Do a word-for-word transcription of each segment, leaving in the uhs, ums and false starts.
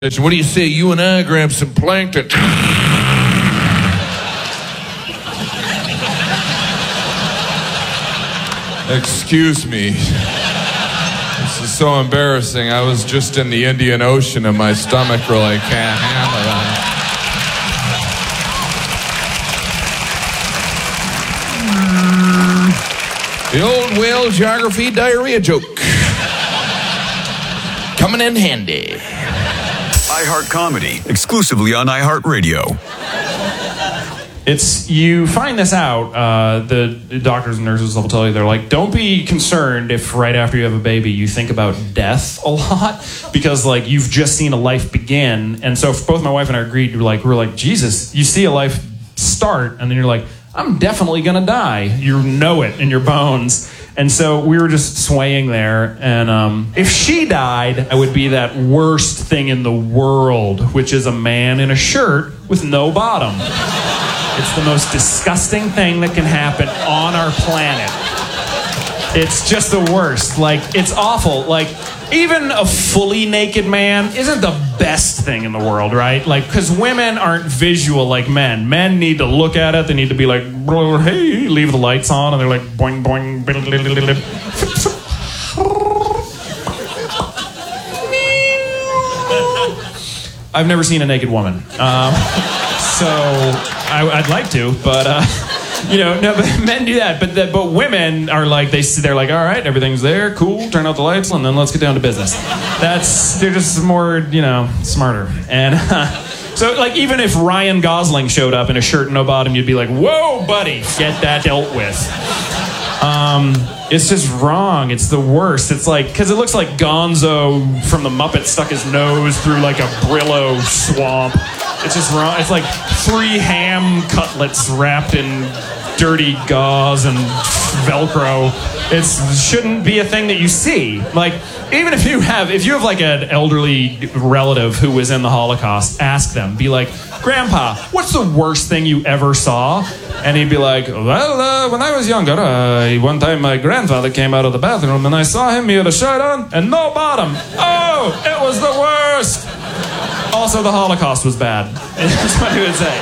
What do you say, you and I grab some plankton? Excuse me. This is so embarrassing. I was just in the Indian Ocean and my stomach really can't handle it. The old whale geography diarrhea joke. Coming in handy. iHeart Comedy, exclusively on iHeartRadio. It's, you find this out, uh, the doctors and nurses will tell you, they're like, don't be concerned if right after you have a baby you think about death a lot, because like you've just seen a life begin. And so both my wife and I agreed, we're like, we're like, Jesus, you see a life start and then you're like, I'm definitely gonna die. You know it in your bones. And so we were just swaying there, and um, if she died, I would be that worst thing in the world, which is a man in a shirt with no bottom. It's the most disgusting thing that can happen on our planet. It's just the worst. Like, it's awful. Like, even a fully naked man isn't the best thing in the world, right? Like, because women aren't visual like men. Men need to look at it. They need to be like, hey, leave the lights on, and they're like, boing, boing, I've never seen a naked woman. Um, so I, I'd like to, but... Uh, You know, no, but men do that, but the, but women are like, they, they're like, all right, everything's there, cool, turn out the lights, and then let's get down to business. That's, they're just more, you know, smarter. And uh, so, like, even if Ryan Gosling showed up in a shirt and no bottom, you'd be like, whoa, buddy, get that dealt with. Um, it's just wrong. It's the worst. It's like, because it looks like Gonzo from the Muppets stuck his nose through, like, a Brillo swamp. It's just wrong. It's like three ham cutlets wrapped in dirty gauze and Velcro. It shouldn't be a thing that you see. Like, even if you have, if you have like an elderly relative who was in the Holocaust, ask them. Be like, Grandpa, what's the worst thing you ever saw? And he'd be like, well, uh, when I was younger, uh, one time my grandfather came out of the bathroom and I saw him, he had a shirt on and no bottom. Oh, it was the worst. Also, the Holocaust was bad. That's what he would say.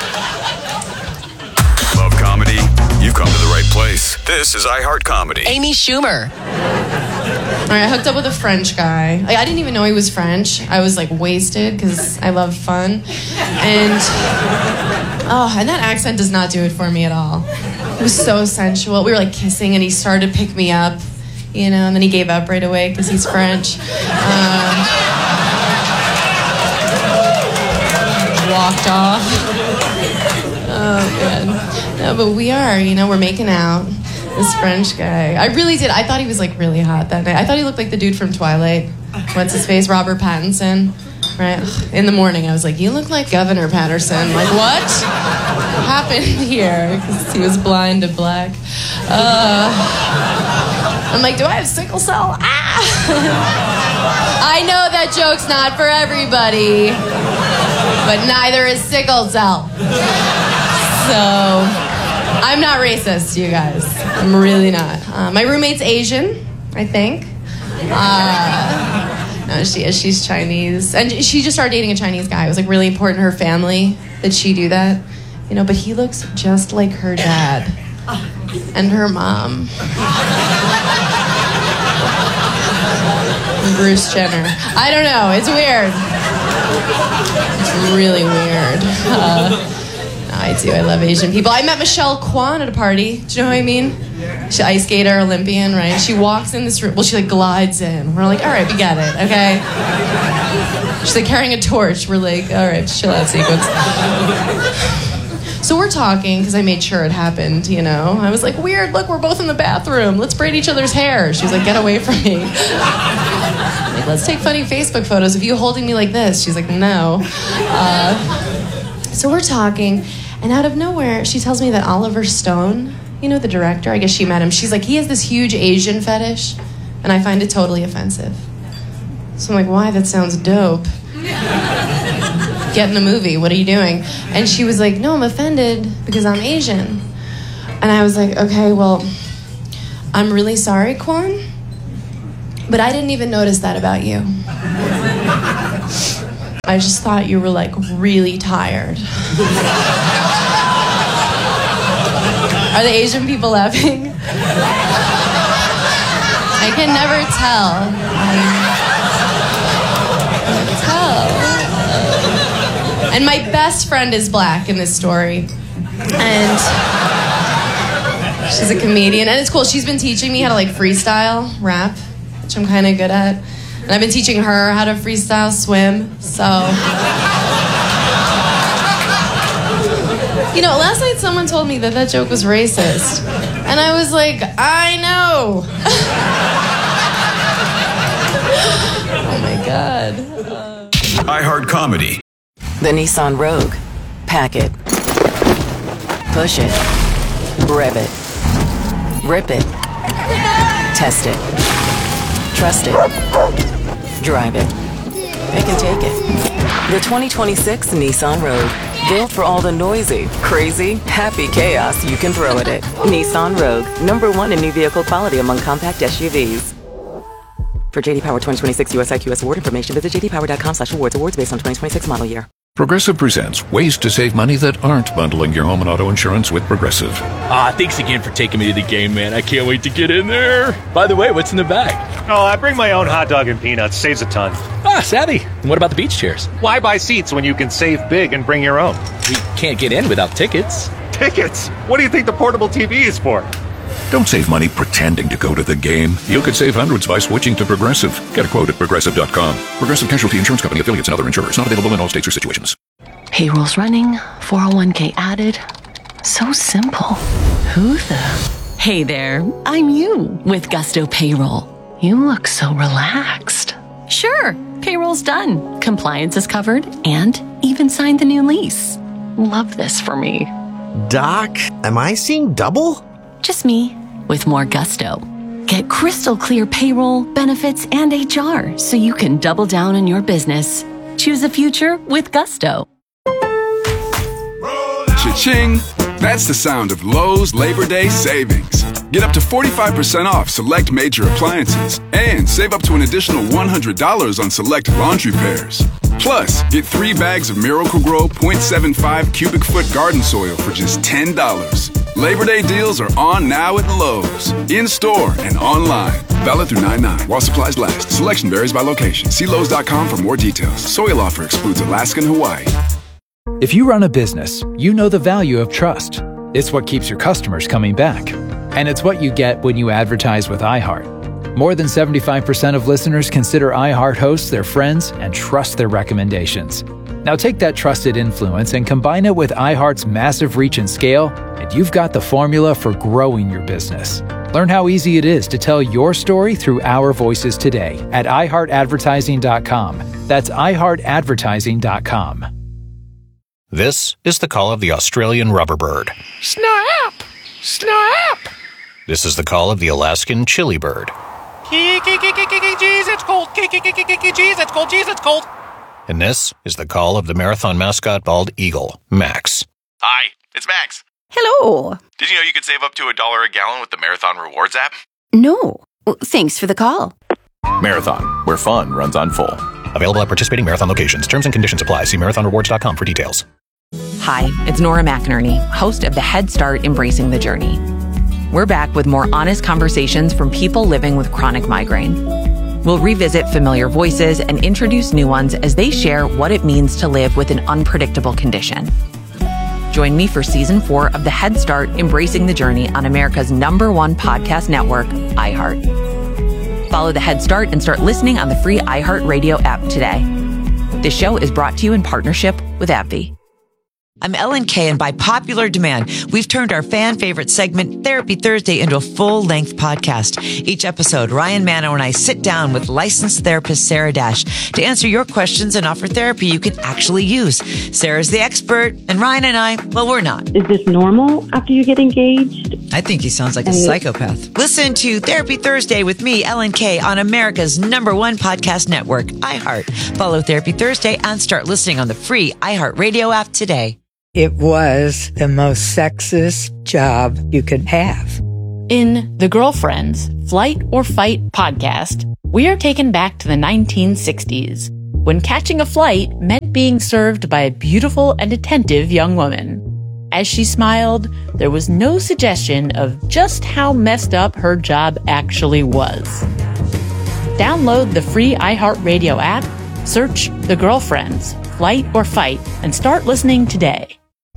Love comedy? You've come to the right place. This is iHeart Comedy. Amy Schumer. All right, I hooked up with a French guy. Like, I didn't even know he was French. I was like wasted because I love fun. And, oh, and that accent does not do it for me at all. It was so sensual. We were like kissing and he started to pick me up, you know, and then he gave up right away because he's French. Um, walked off. Oh, man. No, but we are, you know, we're making out. This French guy. I really did. I thought he was, like, really hot that night. I thought he looked like the dude from Twilight. What's his face? Robert Pattinson. Right? In the morning, I was like, you look like Governor Patterson. Like, what happened here? Because he was blind to black. Uh, I'm like, do I have sickle cell? Ah! I know that joke's not for everybody. But neither is sickle cell. So, I'm not racist, you guys. I'm really not. Uh, my roommate's Asian, I think. Uh, no, she is. She's Chinese. And she just started dating a Chinese guy. It was like really important to her family that she do that. You know, but he looks just like her dad. And her mom. Bruce Jenner. I don't know. It's weird. It's really weird. Uh, I do. I love Asian people. I met Michelle Kwan at a party. Do you know who I mean? She's an ice skater, Olympian, right? She walks in this room. Well, she like glides in. We're like, all right, we get it, okay? She's like carrying a torch. We're like, all right, chill out, sequence. So we're talking because I made sure it happened, you know? I was like, weird, look, we're both in the bathroom. Let's braid each other's hair. She was like, get away from me. I'm like, let's take funny Facebook photos of you holding me like this. She's like, no. Uh, so we're talking, and out of nowhere, she tells me that Oliver Stone, you know, the director, I guess she met him. She's like, he has this huge Asian fetish, and I find it totally offensive. So I'm like, why? That sounds dope. Get in the movie. What are you doing? And she was like, no, I'm offended because I'm Asian. And I was like, okay, well, I'm really sorry, Kwan, but I didn't even notice that about you. I just thought you were like really tired. Are the Asian people laughing? I can never tell. I can tell. And my best friend is black in this story. And she's a comedian. And it's cool. She's been teaching me how to like freestyle rap, which I'm kind of good at. And I've been teaching her how to freestyle swim. So... You know, last night someone told me that that joke was racist. And I was like, I know. Oh my God. Uh... iHeart Comedy. The Nissan Rogue. Pack it. Push it. Rev it. Rip it. Test it. Trust it. Drive it. Pick and take it. The twenty twenty-six Nissan Rogue. Built for all the noisy, crazy, happy chaos you can throw at it. Nissan Rogue, number one in new vehicle quality among compact S U Vs. For J D Power twenty twenty-six U S I Q S award information, visit j d power dot com slash awards. Awards based on twenty twenty-six model year. Progressive presents ways to save money that aren't bundling your home and auto insurance with Progressive. Ah, thanks again for taking me to the game, man. I can't wait to get in there. By the way, what's in the bag? Oh, I bring my own hot dog and peanuts. Saves a ton. Ah, savvy. And what about the beach chairs? Why buy seats when you can save big and bring your own? We can't get in without tickets. Tickets? What do you think the portable T V is for? Don't save money pretending to go to the game. You could save hundreds by switching to Progressive. Get a quote at progressive dot com. Progressive Casualty Insurance Company, affiliates, and other insurers. Not available in all states or situations. Payroll's running, four oh one k added. So simple. Who the? Hey there, I'm you with Gusto Payroll. You look so relaxed. Sure, payroll's done. Compliance is covered and even signed the new lease. Love this for me. Doc, am I seeing double? Just me with more gusto. Get crystal clear payroll, benefits, and H R so you can double down on your business. Choose the future with Gusto. Cha-ching! That's the sound of Lowe's Labor Day savings. Get up to forty-five percent off select major appliances and save up to an additional one hundred dollars on select laundry pairs. Plus, get three bags of Miracle-Gro point seven five cubic foot garden soil for just ten dollars. Labor Day deals are on now at Lowe's. In-store and online. Valid through nine nine while supplies last. Selection varies by location. See Lowe's dot com for more details. Soil offer excludes Alaska and Hawaii. If you run a business, you know the value of trust. It's what keeps your customers coming back. And it's what you get when you advertise with iHeart. More than seventy-five percent of listeners consider iHeart hosts their friends and trust their recommendations. Now take that trusted influence and combine it with iHeart's massive reach and scale, and you've got the formula for growing your business. Learn how easy it is to tell your story through our voices today at i heart advertising dot com. That's i heart advertising dot com. This is the call of the Australian rubberbird. Snap! Snap! This is the call of the Alaskan chili bird. Jeez, it's cold. Jeez, it's cold. Jeez, it's cold. And this is the call of the marathon mascot bald eagle, Max. Hi, it's Max. Hello. Did you know you could save up to a dollar a gallon with the Marathon Rewards app? No. Thanks for the call. Marathon, where fun runs on full. Available at participating Marathon locations. Terms and conditions apply. See marathon rewards dot com for details. Hi, it's Nora McInerney, host of the Head Start Embracing the Journey. We're back with more honest conversations from people living with chronic migraine. We'll revisit familiar voices and introduce new ones as they share what it means to live with an unpredictable condition. Join me for season four of the Head Start Embracing the Journey on America's number one podcast network, iHeart. Follow the Head Start and start listening on the free iHeart Radio app today. This show is brought to you in partnership with AbbVie. I'm Ellen Kay, and by popular demand, we've turned our fan favorite segment, Therapy Thursday, into a full-length podcast. Each episode, Ryan Mano and I sit down with licensed therapist Sarah Dash to answer your questions and offer therapy you can actually use. Sarah's the expert, and Ryan and I, well, we're not. Is this normal after you get engaged? I think he sounds like a psychopath. Listen to Therapy Thursday with me, Ellen Kay, on America's number one podcast network, iHeart. Follow Therapy Thursday and start listening on the free iHeart Radio app today. It was the most sexist job you could have. In The Girlfriends, Flight or Fight podcast, we are taken back to the nineteen sixties. when catching a flight meant being served by a beautiful and attentive young woman. As she smiled, there was no suggestion of just how messed up her job actually was. Download the free iHeartRadio app, search The Girlfriends, Flight or Fight, and start listening today.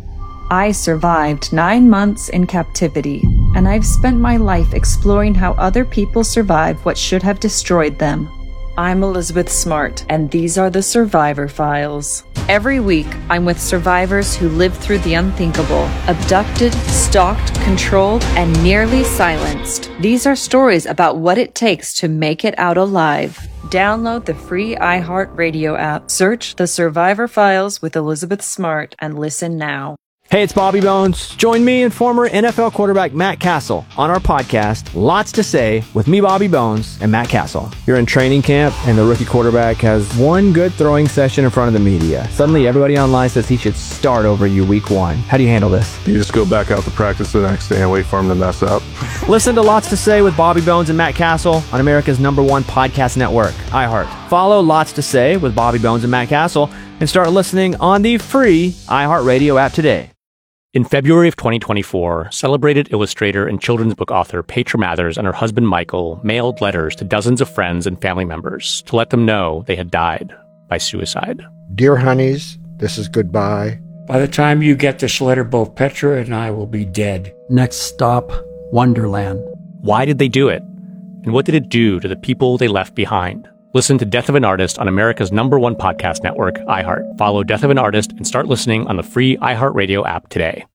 I survived nine months in captivity, and I've spent my life exploring how other people survive what should have destroyed them. I'm Elizabeth Smart, and these are the Survivor Files. Every week, I'm with survivors who lived through the unthinkable, abducted, stalked, controlled, and nearly silenced. These are stories about what it takes to make it out alive. Download the free iHeartRadio app, search The Survivor Files with Elizabeth Smart, and listen now. Hey, it's Bobby Bones. Join me and former N F L quarterback Matt Castle on our podcast, Lots to Say, with me, Bobby Bones, and Matt Castle. You're in training camp, and the rookie quarterback has one good throwing session in front of the media. Suddenly, everybody online says he should start over you week one. How do you handle this? You just go back out to practice the next day and wait for him to mess up. Listen to Lots to Say with Bobby Bones and Matt Castle on America's number one podcast network, iHeart. Follow Lots to Say with Bobby Bones and Matt Castle and start listening on the free iHeartRadio app today. In February of twenty twenty-four, celebrated illustrator and children's book author Petra Mathers and her husband Michael mailed letters to dozens of friends and family members to let them know they had died by suicide. Dear honeys, this is goodbye. By the time you get this letter, both Petra and I will be dead. Next stop, Wonderland. Why did they do it? And what did it do to the people they left behind? Listen to Death of an Artist on America's number one podcast network, iHeart. Follow Death of an Artist and start listening on the free iHeartRadio app today.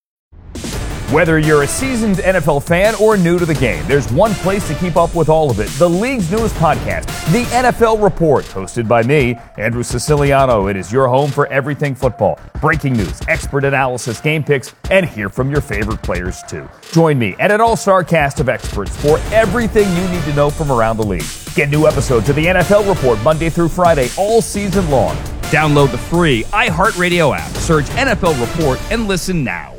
Whether you're a seasoned N F L fan or new to the game, there's one place to keep up with all of it. The league's newest podcast, The N F L Report, hosted by me, Andrew Siciliano. It is your home for everything football. Breaking news, expert analysis, game picks, and hear from your favorite players too. Join me and an all-star cast of experts for everything you need to know from around the league. Get new episodes of The N F L Report Monday through Friday all season long. Download the free iHeartRadio app, search N F L Report, and listen now.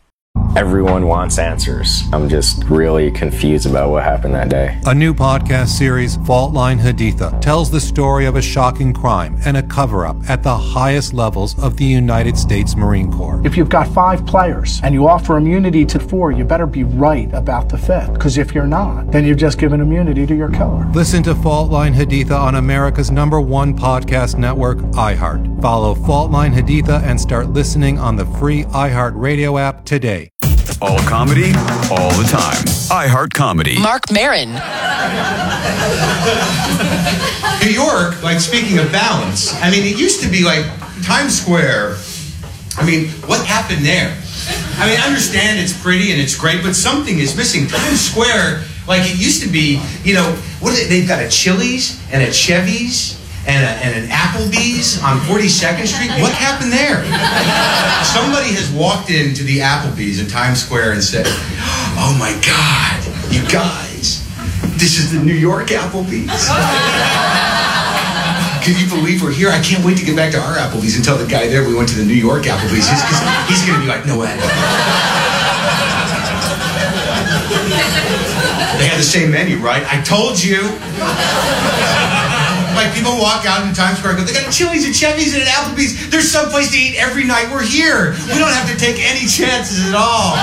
Everyone wants answers. I'm just really confused about what happened that day. A new podcast series, Fault Line Haditha, tells the story of a shocking crime and a cover-up at the highest levels of the United States Marine Corps. If you've got five players and you offer immunity to four, you better be right about the fifth. Because if you're not, then you've just given immunity to your killer. Listen to Fault Line Haditha on America's number one podcast network, iHeart. Follow Fault Line Haditha and start listening on the free iHeartRadio app today. All comedy, all the time. iHeart Comedy. Mark Maron. New York, like speaking of balance, I mean, it used to be like Times Square. I mean, what happened there? I mean, I understand it's pretty and it's great, but something is missing. Times Square, like it used to be, you know, what is it? They've got a Chili's and a Chevy's. And, a, and an Applebee's on forty-second Street? What happened there? Somebody has walked into the Applebee's in Times Square and said, oh my God, you guys, this is the New York Applebee's. Can you believe we're here? I can't wait to get back to our Applebee's and tell the guy there we went to the New York Applebee's. He's, he's going to be like, no way. They had the same menu, right? I told you. Like, people walk out in Times Square and go, they got Chili's and Chevy's and an Applebee's. There's some place to eat every night. We're here. We don't have to take any chances at all.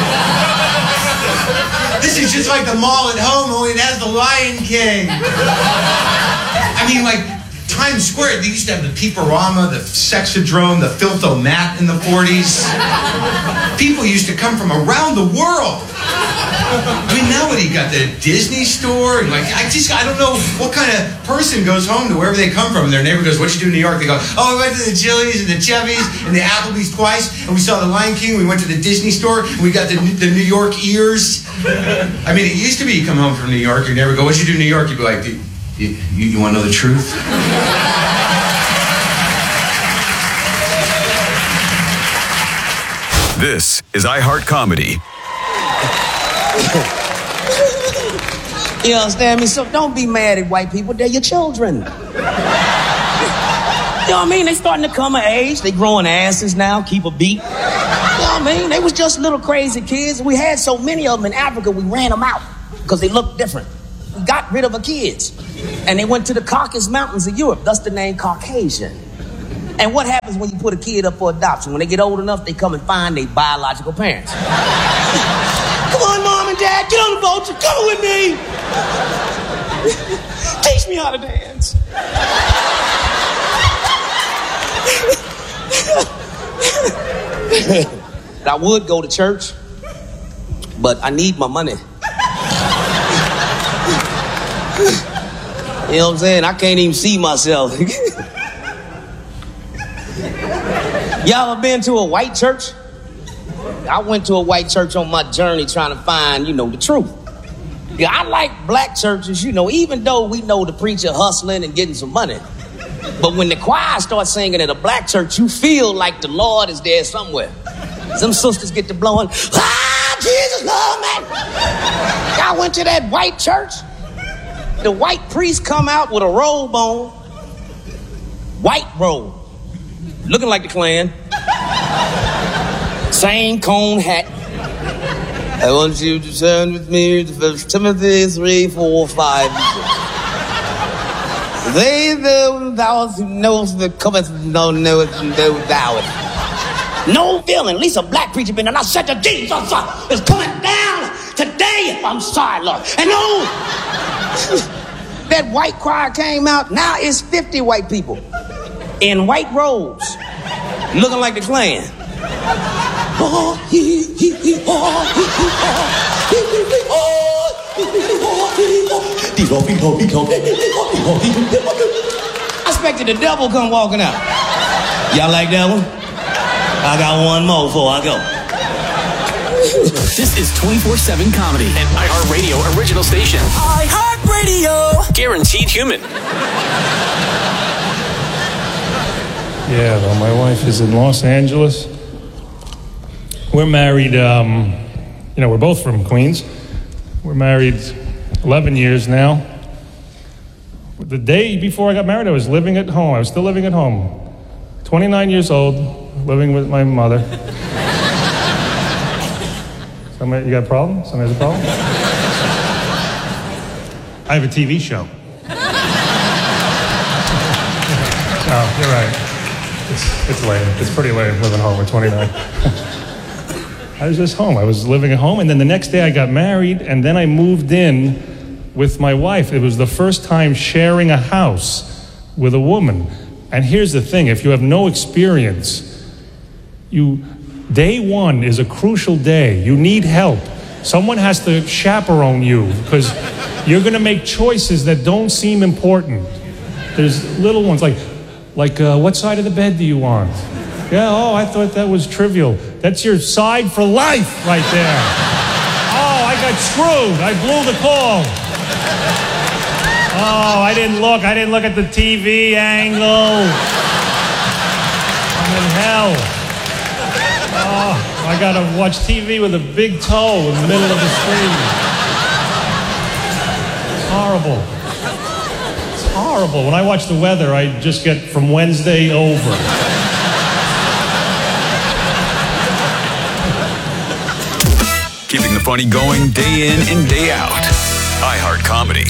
This is just like the mall at home, only it has the Lion King. I mean, like, Times Square, they used to have the Peeperama, the Sexodrome, the Filthomat in the forties. People used to come from around the world. I mean, now what do you got? The Disney store? And like, I just, I don't know what kind of person goes home to wherever they come from. And their neighbor goes, what'd you do in New York? They go, oh, we went to the Chili's and the Chevy's and the Applebee's twice. And we saw the Lion King. We went to the Disney store. And we got the, the New York ears. I mean, it used to be you come home from New York, your neighbor go, what'd you do in New York? You'd be like, you, you, you want to know the truth? This is iHeart Comedy. You understand me? So don't be mad at white people. They're your children. You know what I mean? They starting to come of age. They growing asses now, keep a beat. You know what I mean? They was just little crazy kids. We had so many of them in Africa, we ran them out because they looked different. We got rid of the kids. And they went to the Caucasus Mountains of Europe, thus the name Caucasian. And what happens when you put a kid up for adoption? When they get old enough, they come and find their biological parents. Come on, Mom and Dad, get on the boat. You're coming with me. Teach me how to dance. I would go to church, but I need my money. You know what I'm saying? I can't even see myself. Y'all ever been to a white church? I went to a white church on my journey trying to find, you know, the truth. Yeah, I like black churches, you know, even though we know the preacher hustling and getting some money. But when the choir starts singing at a black church, you feel like the Lord is there somewhere. Some sisters get to blowing, ah, Jesus love me. I went to that white church. The white priest come out with a robe on. White robe. Looking like the Klan. Same cone hat. I want you to turn with me to First Timothy three, four, five. They know thou who knows the cometh, no knoweth, no thou. No feeling. At least a black preacher been and I said to Jesus is coming down today. I'm sorry, Lord. And no, that white choir came out. Now it's fifty white people in white robes, looking like the Klan. Oh, he, he, he, oh, he, he, oh, he, he, oh. I expected the devil come walking out. Y'all like that one? I got one more before I go. This is twenty-four seven Comedy, an iHeartRadio original station. iHeartRadio! Guaranteed human. Yeah, well, my wife is in Los Angeles. We're married, um, you know, we're both from Queens. We're married eleven years now. The day before I got married, I was living at home. I was still living at home. twenty-nine years old, living with my mother. Somebody, you got a problem? Somebody has a problem? I have a T V show. Oh, you're right. It's, it's lame. It's pretty lame living home at twenty-nine. I was just home. I was living at home, and then the next day I got married, and then I moved in with my wife. It was the first time sharing a house with a woman. And here's the thing, if you have no experience, you day one is a crucial day. You need help. Someone has to chaperone you, because you're going to make choices that don't seem important. There's little ones like, like uh, what side of the bed do you want? Yeah, oh, I thought that was trivial. That's your side for life right there. Oh, I got screwed. I blew the call. Oh, I didn't look. I didn't look at the T V angle. I'm in hell. Oh, I got to watch T V with a big toe in the middle of the screen. It's horrible. It's horrible. When I watch the weather, I just get from Wednesday over. Keeping the funny going day in and day out. iHeart Comedy.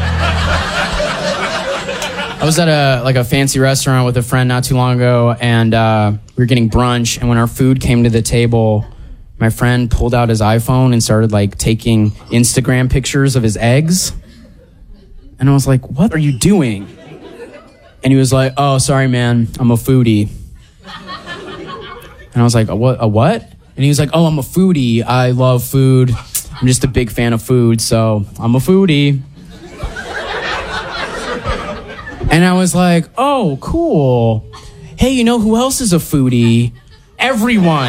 I was at a like a fancy restaurant with a friend not too long ago, and uh, we were getting brunch, and when our food came to the table, my friend pulled out his iPhone and started like taking Instagram pictures of his eggs. And I was like, what are you doing? And he was like, oh, sorry, man, I'm a foodie. And I was like, a what? A what? And he was like, oh, I'm a foodie. I love food. I'm just a big fan of food, so I'm a foodie. And I was like, oh, cool. Hey, you know who else is a foodie? Everyone.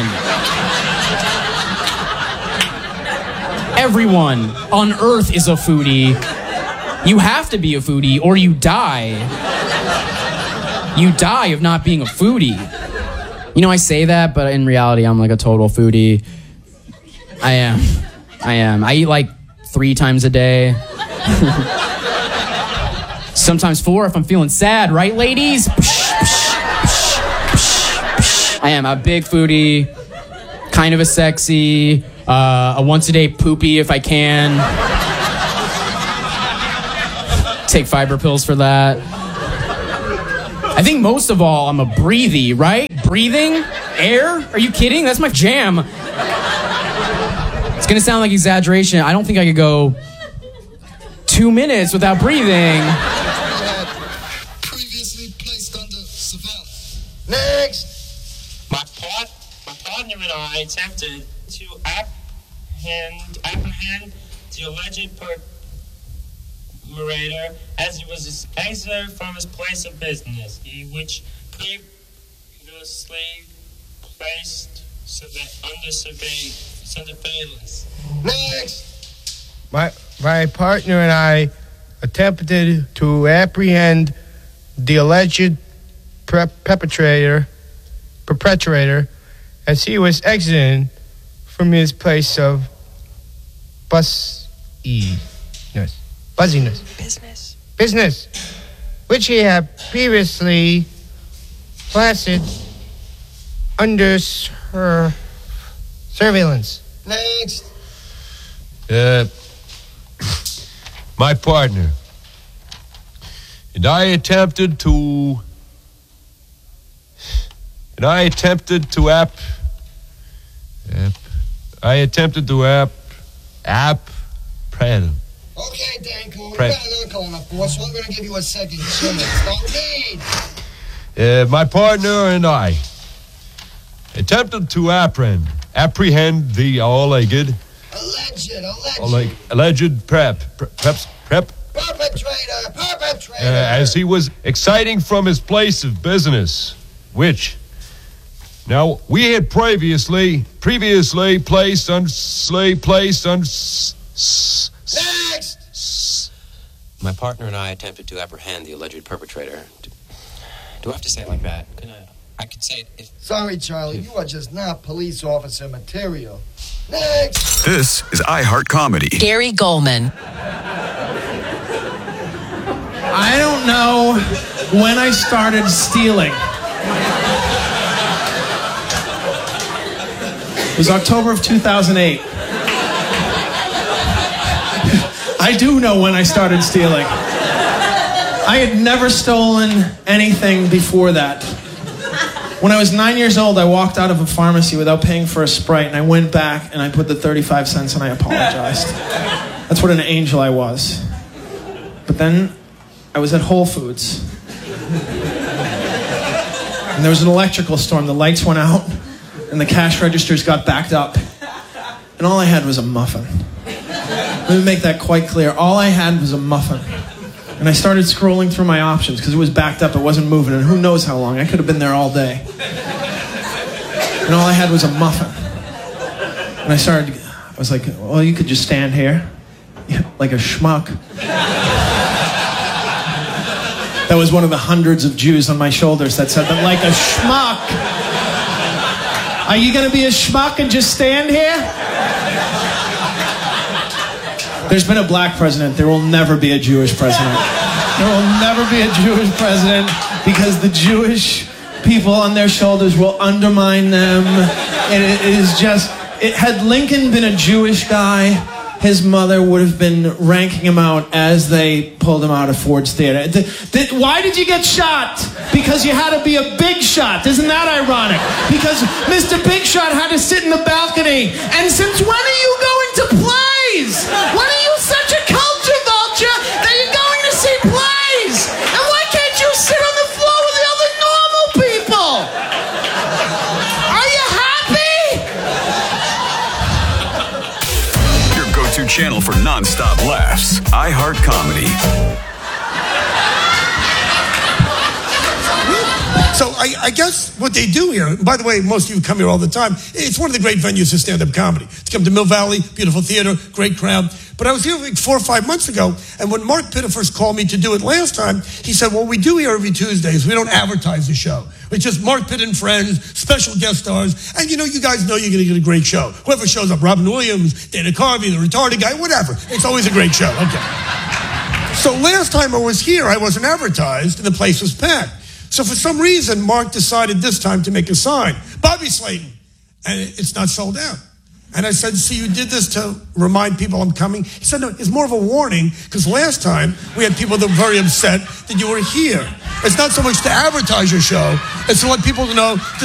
Everyone on Earth is a foodie. You have to be a foodie or you die. You die of not being a foodie. You know, I say that, but in reality, I'm like a total foodie. I am. I am. I eat like three times a day. Sometimes four if I'm feeling sad, right, ladies? I am a big foodie, kind of a sexy, uh, a once-a-day poopy if I can. Take fiber pills for that. I think most of all, I'm a breathy, right? Breathing? Air? Are you kidding? That's my jam. It's gonna sound like exaggeration. I don't think I could go two minutes without breathing. Previously placed under surveillance. Next! My, part, my partner and I attempted to apprehend, apprehend the alleged perpetrator as he was exited from his place of business, he which previously placed surve- under survey, surveillance. Next! My, my partner and I attempted to apprehend the alleged pre- perpetrator, perpetrator as he was exiting from his place of buzziness, buzziness, Business. business, which he had previously placed under sur- surveillance. Next! Uh, My partner and I attempted to and I attempted to app, app I attempted to app app pred. Okay, Danko, you Pre- got an uncle on the force, so I'm going to give you a second chance. Don't need. Uh, my partner and I attempted to apprehend apprehend the all-legged Alleged, alleged. all-leg, alleged prep prep prep, prep Perpetrator, perpetrator. uh, as he was exciting from his place of business, which now we had previously previously placed on slay placed on s- s- Next! My partner and I attempted to apprehend the alleged perpetrator. Do, do I have to say it like that? Can I, I could say it if... Sorry, Charlie, you are just not police officer material. Next! This is iHeart Comedy. Gary Goldman. I don't know when I started stealing. It was October of two thousand eight. I do know when I started stealing. I had never stolen anything before that. When I was nine years old, I walked out of a pharmacy without paying for a Sprite, and I went back and I put the thirty-five cents and I apologized. That's what an angel I was. But then I was at Whole Foods. And there was an electrical storm. The lights went out, and the cash registers got backed up. And all I had was a muffin. Let me make that quite clear. All I had was a muffin. And I started scrolling through my options because it was backed up, it wasn't moving, and who knows how long. I could have been there all day. And all I had was a muffin. And I started, I was like, well, you could just stand here, like a schmuck. That was one of the hundreds of Jews on my shoulders that said that, like a schmuck. Are you going to be a schmuck and just stand here? There's been a black president. There will never be a Jewish president. There will never be a Jewish president because the Jewish people on their shoulders will undermine them. And it is just, it, had Lincoln been a Jewish guy, his mother would have been ranking him out as they pulled him out of Ford's Theater. The, the, why did you get shot? Because you had to be a big shot. Isn't that ironic? Because Mister Big Shot had to sit in the balcony. And since when are you going to plays? When are you such a culture vulture that you're going to see plays? And why can't you sit on the floor with the other normal people? Are you happy? Your go-to channel for non-stop laughs. iHeart Comedy. So I, I guess what they do here, by the way, most of you come here all the time, it's one of the great venues for stand-up comedy. To come to Mill Valley, beautiful theater, great crowd. But I was here like four or five months ago, and when Mark Pitta first called me to do it last time, he said, well, we do here every Tuesday, so we don't advertise the show. It's just Mark Pitta and friends, special guest stars, and you know, you guys know you're going to get a great show. Whoever shows up, Robin Williams, Dana Carvey, the retarded guy, whatever. It's always a great show. Okay. So last time I was here, I wasn't advertised, and the place was packed. So for some reason, Mark decided this time to make a sign, Bobby Slayton, and it's not sold out. And I said, see, you did this to remind people I'm coming? He said, no, it's more of a warning, because last time we had people that were very upset that you were here. It's not so much to advertise your show, it's to let people know